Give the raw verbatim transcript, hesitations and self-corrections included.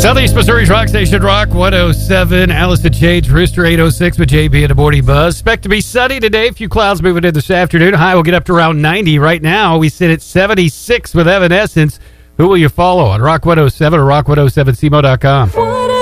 Southeast Missouri's Rock Station, Rock one oh seven. Alice and Chains, Rooster eight oh six with J B and the Morning Buzz. Expect to be sunny today. A few clouds moving in this afternoon. High will get up to around ninety. Right now, we sit at seventy-six with Evanescence. Who will you follow on Rock one oh seven or rock one oh seven C M O dot com?